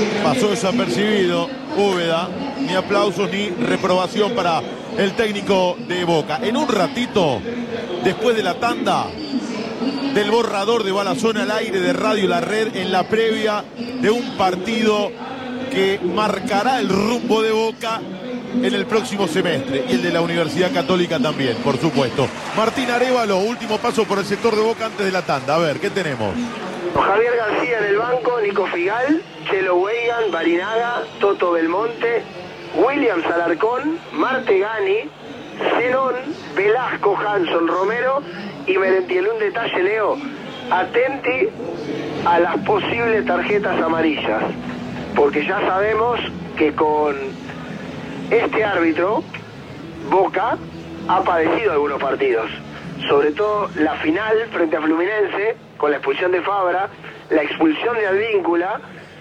Pasó desapercibido Úbeda. Ni aplausos ni reprobación para el técnico de Boca. En un ratito, después de la tanda, del borrador de Balazón al aire de Radio La Red, en la previa de un partido que marcará el rumbo de Boca en el próximo semestre, y el de la Universidad Católica también, por supuesto. Martín Arévalo, último paso por el sector de Boca antes de la tanda. A ver, ¿qué tenemos? Javier García en el banco, Nico Figal, Chelo Weigan, Barinaga, Toto Belmonte, Williams Alarcón, Martegani, Zenón, Velasco, Hanson, Romero y Merentiel. Un detalle, Leo, atenti a las posibles tarjetas amarillas, porque ya sabemos que con este árbitro Boca ha padecido algunos partidos, sobre todo la final frente a Fluminense con la expulsión de Fabra, la expulsión de Advíncula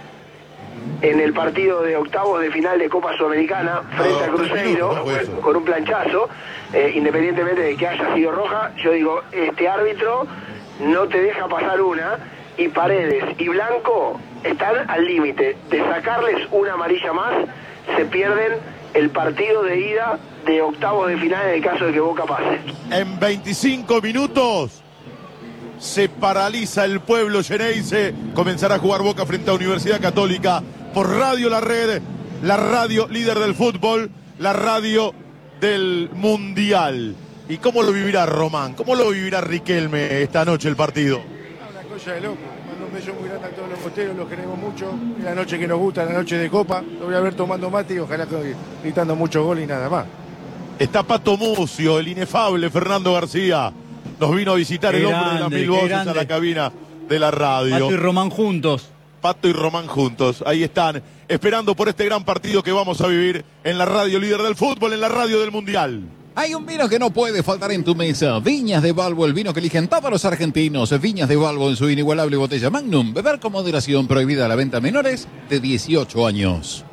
en el partido de octavos de final de Copa Sudamericana frente a Cruzeiro con un planchazo, independientemente de que haya sido roja. Yo digo, este árbitro no te deja pasar una, y Paredes y Blanco están al límite de sacarles una amarilla más, se pierden el partido de ida de octavos de final en el caso de que Boca pase. En 25 minutos se paraliza el pueblo xeneize. Comenzará a jugar Boca frente a Universidad Católica por Radio La Red, la radio líder del fútbol, la radio del Mundial. ¿Y cómo lo vivirá Román? ¿Cómo lo vivirá Riquelme esta noche el partido? Una cosa de loco. Mando un beso muy grande a todos los costeros, los queremos mucho. Es la noche que nos gusta, la noche de Copa. Lo voy a ver tomando mate y ojalá gritando muchos goles y nada más. Está Pato Mucio, el inefable Fernando García. Nos vino a visitar el hombre de las mil voces a la cabina de la radio. Pato y Román juntos. Pato y Román juntos. Ahí están, esperando por este gran partido que vamos a vivir en la radio líder del fútbol, en la radio del Mundial. Hay un vino que no puede faltar en tu mesa. Viñas de Balbo, el vino que eligen todos los argentinos. Viñas de Balbo en su inigualable botella Magnum. Beber con moderación, prohibida la venta a menores de 18 años.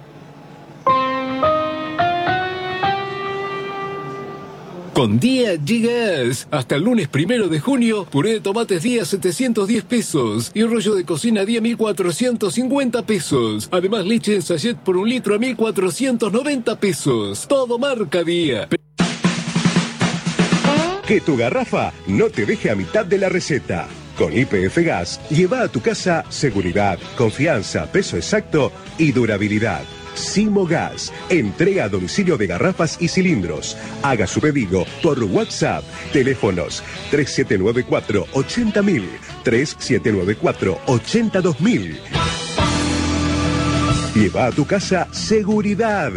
Con Día Gigas, hasta el lunes 1 de junio, puré de tomates Día 710 pesos y rollo de cocina Día 1450 pesos. Además, leche en sachet por 1 litro a 1490 pesos. Todo marca Día. Que tu garrafa no te deje a mitad de la receta. Con YPF Gas, lleva a tu casa seguridad, confianza, peso exacto y durabilidad. Simo Gas, entrega a domicilio de garrafas y cilindros. Haga su pedido por WhatsApp. Teléfonos 3794-80000, 3794-82000. Lleva a tu casa seguridad.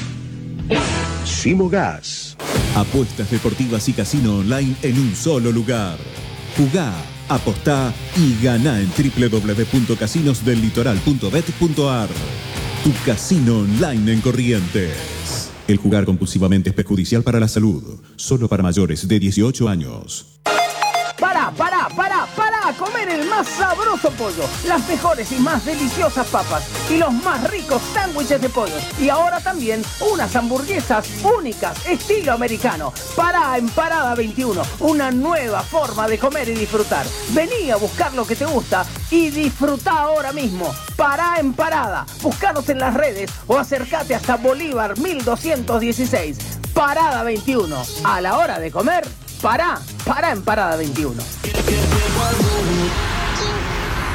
Simo Gas. Apuestas deportivas y casino online en un solo lugar. Jugá, apostá y ganá en www.casinosdellitoral.bet.ar. Tu casino online en Corrientes. El jugar compulsivamente es perjudicial para la salud. Solo para mayores de 18 años. Para comer el más sabroso pollo, las mejores y más deliciosas papas y los más ricos sándwiches de pollo. Y ahora también unas hamburguesas únicas, estilo americano. Pará en Parada 21, una nueva forma de comer y disfrutar. Vení a buscar lo que te gusta y disfrutá ahora mismo. Pará en Parada, buscanos en las redes o acércate hasta Bolívar 1216. Parada 21, a la hora de comer, pará en Parada 21.